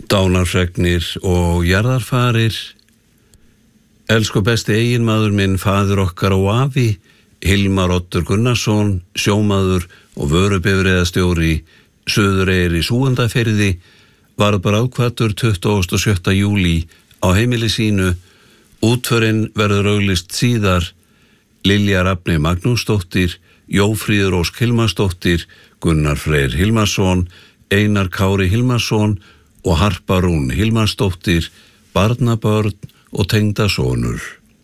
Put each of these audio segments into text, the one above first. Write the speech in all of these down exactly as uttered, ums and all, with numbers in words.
Dánarfregnir og jarðarfarir. Elsku besti eiginmaður minn, faðir okkar og afi, Hilmar Oddur Gunnarsson, sjómaður og vörubifreiðastjóri, Suðureyri Súgandafirði, varð bráðkvaddur tuttugasta og sjötta júlí á heimili sínu. Útförin verður auglýst síðar. Lilja Rafney Magnúsdóttir, Jófríður Ósk Hilmarsdóttir, Gunnar Freyr Hilmarsson, Einar Kári Hilmarsson og Harpa Rún Hilmarsdóttir, barnabörn og tengdasonur.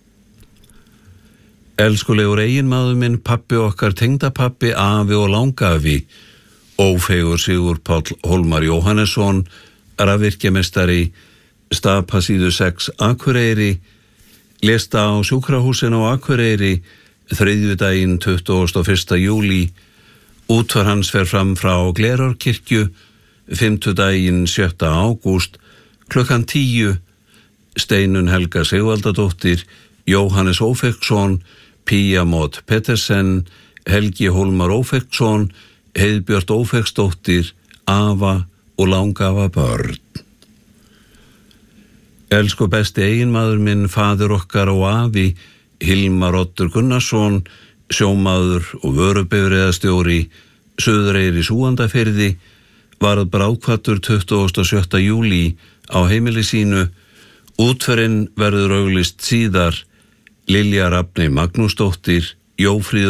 Elskulegur eiginmaður minn, pabbi okkar, tengdapabbi, afi og langafi, Ófeigur Sigur Páll Hólmar Jóhannesson, rafvirkjamestari, Stapasíðu sex Akureyri, lést á sjúkrahúsinu á Akureyri þriðjudaginn tuttugasta og fyrsta júlí. Útför hans fer fram frá Glerárkirkju fimmtudaginn sjötta ágúst klukkan tíu. Steinun Helga Sigvaldadóttir, Jóhannes Ófeigsson, Pía Mót Pettersen, Helgi Hólmar Ófeigsson, Heiðbjört Ófeigsdóttir, afa og langafa börn. Elsku besti eiginmaður minn, faðir okkar og afi, Hilmar Oddur Gunnarsson, sjómaður og vörubifreiðastjóri, Suðureyri Súgandafirði, varð bráðkvaddur tuttugasta og sjötta júlí á heimili sínu. Útförin verður auglýst síðar. Lilja Rafney Magnúsdóttir, Jófríður